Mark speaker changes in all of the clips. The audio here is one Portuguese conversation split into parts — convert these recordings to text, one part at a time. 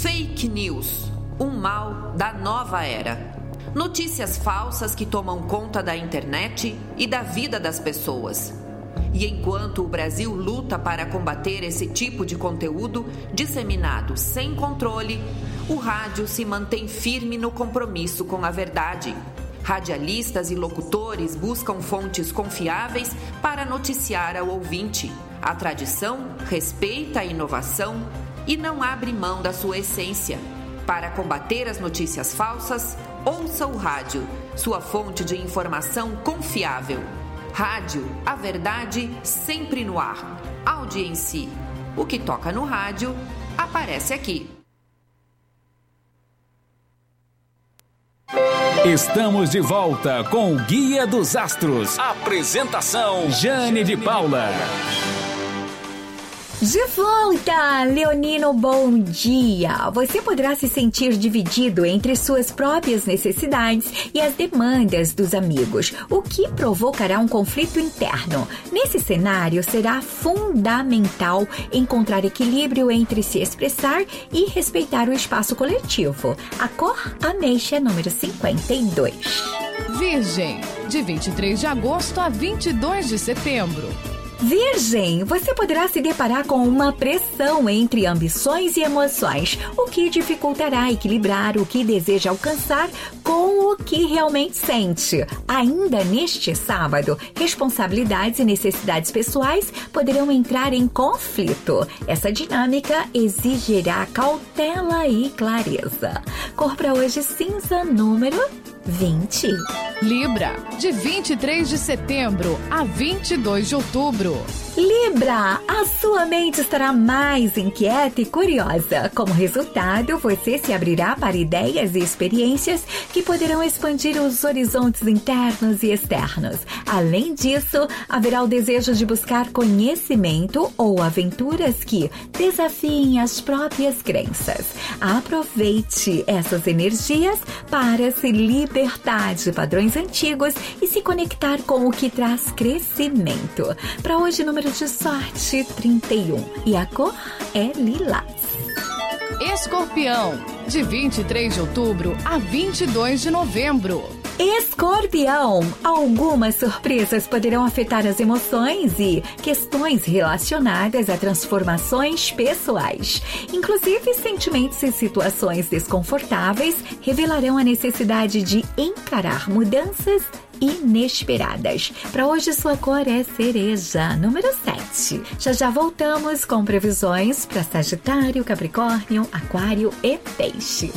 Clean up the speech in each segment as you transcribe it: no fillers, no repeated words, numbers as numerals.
Speaker 1: Fake news, um mal da nova era. Notícias falsas que tomam conta da internet e da vida das pessoas. E enquanto o Brasil luta para combater esse tipo de conteúdo disseminado sem controle, o rádio se mantém firme no compromisso com a verdade. Radialistas e locutores buscam fontes confiáveis para noticiar ao ouvinte. A tradição respeita a inovação e não abre mão da sua essência. Para combater as notícias falsas, ouça o rádio, sua fonte de informação confiável. Rádio, a verdade sempre no ar. Audiência. O que toca no rádio, aparece aqui.
Speaker 2: Estamos de volta com o Guia dos Astros. Apresentação: Jane de Paula.
Speaker 3: De volta, Leonino, bom dia! Você poderá se sentir dividido entre suas próprias necessidades e as demandas dos amigos, o que provocará um conflito interno. Nesse cenário, será fundamental encontrar equilíbrio entre se expressar e respeitar o espaço coletivo. A cor ameixa número 52.
Speaker 4: Virgem, de 23 de agosto a 22 de setembro.
Speaker 3: Virgem, você poderá se deparar com uma pressão entre ambições e emoções, o que dificultará equilibrar o que deseja alcançar com o que realmente sente. Ainda neste sábado, responsabilidades e necessidades pessoais poderão entrar em conflito. Essa dinâmica exigirá cautela e clareza. Cor para hoje cinza, número 20.
Speaker 4: Libra, de 23 de setembro a 22 de outubro.
Speaker 3: Libra, a sua mente estará mais inquieta e curiosa. Como resultado, você se abrirá para ideias e experiências que poderão expandir os horizontes internos e externos. Além disso, haverá o desejo de buscar conhecimento ou aventuras que desafiem as próprias crenças. Aproveite essas energias para se libertar de padrões antigos e se conectar com o que traz crescimento. Para hoje, número de sorte 31 e a cor é lilás.
Speaker 4: Escorpião, de 23 de outubro a 22 de novembro.
Speaker 3: Escorpião, algumas surpresas poderão afetar as emoções e questões relacionadas a transformações pessoais. Inclusive, sentimentos e situações desconfortáveis revelarão a necessidade de encarar mudanças inesperadas. Para hoje, sua cor é cereja, número 7. Já voltamos com previsões para Sagitário, Capricórnio, Aquário e Peixes.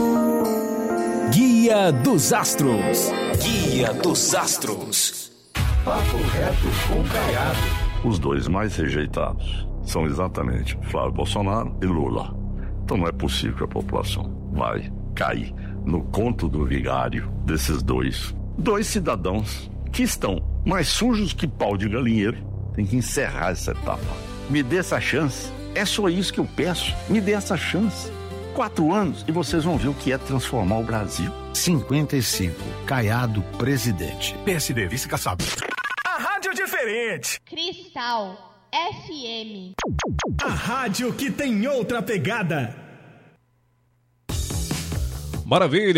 Speaker 2: Guia dos Astros. Guia dos Astros.
Speaker 5: Papo reto com Caiado. Os dois mais rejeitados são exatamente Flávio Bolsonaro e Lula. Então não é possível que a população vai cair no conto do vigário desses dois cidadãos que estão mais sujos que pau de galinheiro. Tem que encerrar essa etapa. Me dê essa chance. É só isso que eu peço. Me dê essa chance. 4 anos e vocês vão ver o que é transformar o Brasil.
Speaker 6: 55. Caiado, presidente.
Speaker 2: PSD, vice-caçado.
Speaker 7: A rádio diferente.
Speaker 8: Cristal FM.
Speaker 7: A rádio que tem outra pegada.
Speaker 9: Maravilha,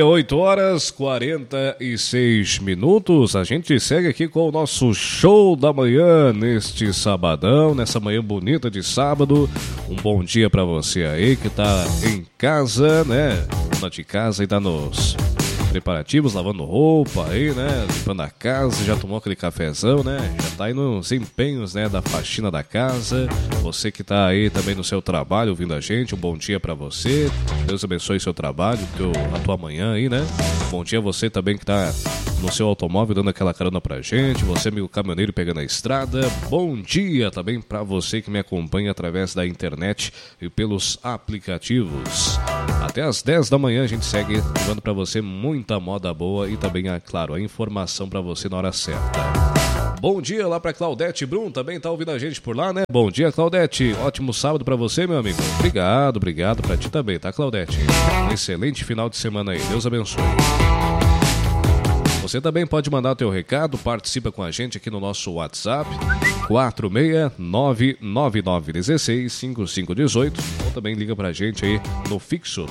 Speaker 9: 8h46. A gente segue aqui com o nosso show da manhã neste sabadão, nessa manhã bonita de sábado. Um bom dia pra você aí que tá em casa, né? Dona de casa e tá nos preparativos, lavando roupa aí, né? Limpando a casa, já tomou aquele cafezão, né? Já tá aí nos empenhos, né? Da faxina da casa. Você que tá aí também no seu trabalho ouvindo a gente, um bom dia pra você. Deus abençoe seu trabalho, a tua manhã aí, né? Bom dia a você também que tá no seu automóvel dando aquela carona pra gente. Você, amigo caminhoneiro, pegando a estrada. Bom dia também pra você que me acompanha através da internet e pelos aplicativos. Até às 10 da manhã a gente segue levando pra você muita moda boa e também, claro, a informação pra você na hora certa. Bom dia lá pra Claudete Brum, também tá ouvindo a gente por lá, né? Bom dia, Claudete. Ótimo sábado pra você, meu amigo. Obrigado pra ti também, tá, Claudete? Um excelente final de semana aí. Deus abençoe. Você também pode mandar o teu recado, participa com a gente aqui no nosso WhatsApp 46999165518 ou também liga pra gente aí no fixo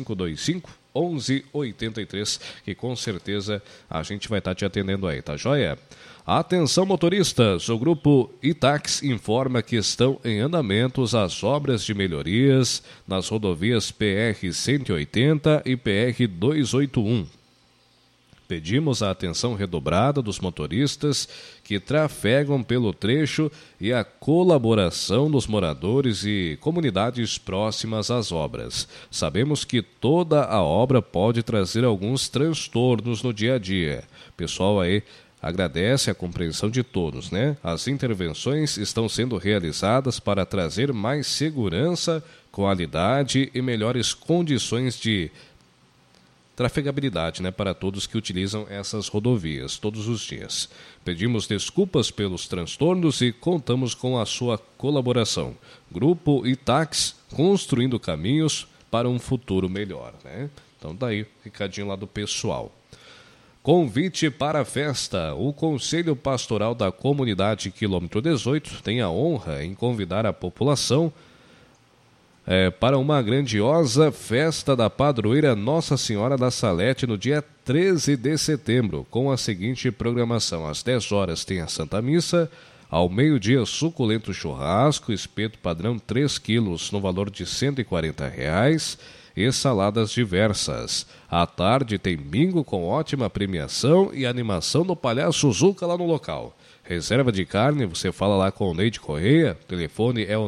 Speaker 9: 3525-1183, que com certeza a gente vai estar te atendendo aí, tá joia? Atenção motoristas, o Grupo Itax informa que estão em andamentos as obras de melhorias nas rodovias PR-180 e PR-281. Pedimos a atenção redobrada dos motoristas que trafegam pelo trecho e a colaboração dos moradores e comunidades próximas às obras. Sabemos que toda a obra pode trazer alguns transtornos no dia a dia. Pessoal aí agradece a compreensão de todos, né? As intervenções estão sendo realizadas para trazer mais segurança, qualidade e melhores condições de trafegabilidade, né, para todos que utilizam essas rodovias todos os dias. Pedimos desculpas pelos transtornos e contamos com a sua colaboração. Grupo Itax, construindo caminhos para um futuro melhor, né? Então daí, recadinho lá do pessoal. Convite para a festa. O Conselho Pastoral da Comunidade Quilômetro 18 tem a honra em convidar a população para uma grandiosa festa da padroeira Nossa Senhora da Salete no dia 13 de setembro, com a seguinte programação. Às 10 horas tem a Santa Missa, ao meio-dia suculento churrasco, espeto padrão 3 quilos no valor de R$ 140 e saladas diversas. À tarde tem bingo com ótima premiação e animação do Palhaço Zuca lá no local. Reserva de carne, você fala lá com o Neide Correia, o telefone é o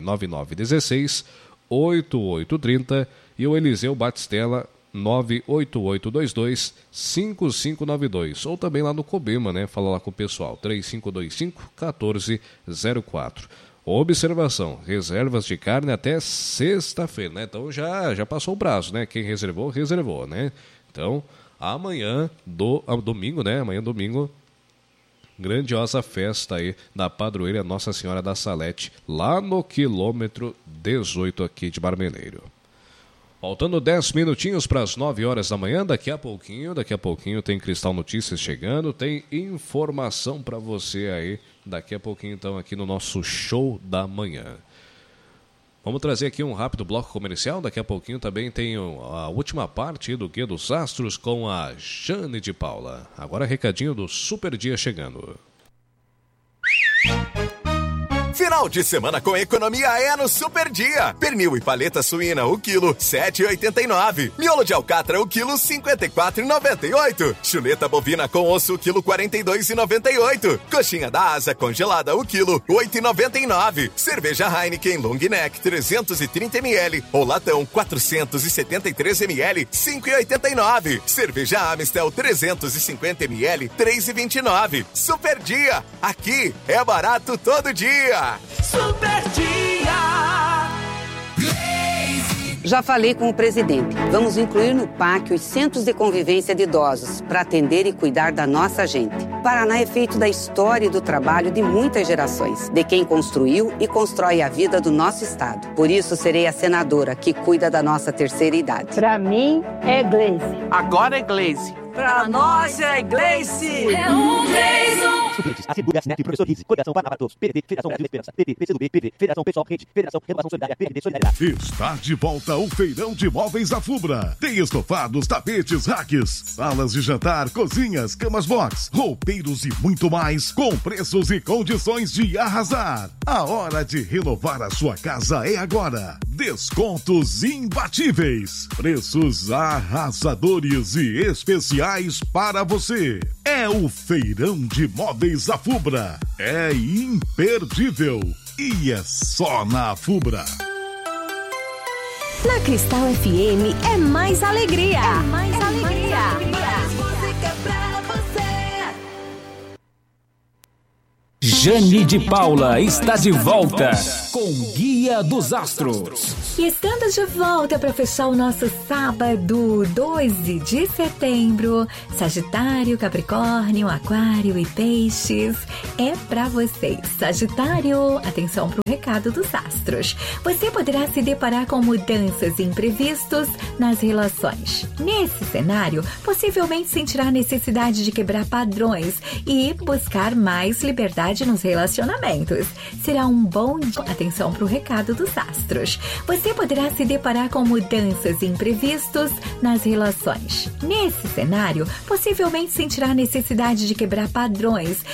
Speaker 9: 99916-8830 e o Eliseu Batistella 98822-5592. Ou também lá no Cobema, né? Fala lá com o pessoal, 3525-1404. Observação, reservas de carne até sexta-feira, né? Então já passou o prazo, né? Quem reservou, reservou, né? Então, amanhã, domingo, né? Amanhã, domingo, grandiosa festa aí da padroeira Nossa Senhora da Salete, lá no quilômetro 18 aqui de Marmeleiro. Faltando 10 minutinhos para as 9 horas da manhã, daqui a pouquinho tem Cristal Notícias chegando, tem informação para você aí, daqui a pouquinho então aqui no nosso show da manhã. Vamos trazer aqui um rápido bloco comercial, daqui a pouquinho também tem a última parte do Guia dos Astros com a Jane de Paula. Agora recadinho do Super Dia chegando.
Speaker 10: Final de semana com economia é no Super Dia. Pernil e paleta suína, o quilo, R$ 7,89. Miolo de alcatra, o quilo, R$ 54,98. Chuleta bovina com osso, o quilo, R$ 42,98. Coxinha da asa congelada, o quilo, R$ 8,99. Cerveja Heineken Long Neck, 330ml. Ou latão, 473ml, R$ 5,89. Cerveja Amistel, 350ml, R$ 3,29. Super Dia. Aqui é barato todo dia.
Speaker 11: Super Dia!
Speaker 12: Já falei com o presidente. Vamos incluir no PAC os centros de convivência de idosos para atender e cuidar da nossa gente. Paraná é feito da história e do trabalho de muitas gerações, de quem construiu e constrói a vida do nosso estado. Por isso, serei a senadora que cuida da nossa terceira idade.
Speaker 13: Para mim, é Gleice.
Speaker 11: Agora é Gleice.
Speaker 13: Pra nós é Gleice.
Speaker 11: É um Gleison.
Speaker 14: Suplentes, Assegura, Asnet, Professor Rizzi, Coligação Paraná Todos, PDT, Federação Brasil Esperança, PT, PCdoB, PV, Federação Pessoal Rede, Federação Renovação Solidária, PRD Solidariedade.
Speaker 15: Está de volta o Feirão de Móveis da Fubra. Tem estofados, tapetes, racks, salas de jantar, cozinhas, camas box, roupeiros e muito mais, com preços e condições de arrasar. A hora de renovar a sua casa é agora. Descontos imbatíveis, preços arrasadores e especiais para você. É o Feirão de Móveis da Fubra. É imperdível e é só na Fubra.
Speaker 16: Na Cristal FM é mais alegria. É mais alegria.
Speaker 11: Mais música pra você.
Speaker 2: Jane de Paula está de volta com o Guia dos Astros.
Speaker 3: E estamos de volta para fechar o nosso sábado, 12 de setembro. Sagitário, Capricórnio, Aquário e Peixes. É para vocês. Sagitário, atenção para o recado dos astros. Você poderá se deparar com mudanças e imprevistos nas relações. Nesse cenário, possivelmente sentirá a necessidade de quebrar padrões e buscar mais liberdade nos relacionamentos. Será um bom dia. Atenção para o recado dos astros. Você poderá se deparar com mudanças e imprevistos nas relações. Nesse cenário, possivelmente sentirá a necessidade de quebrar padrões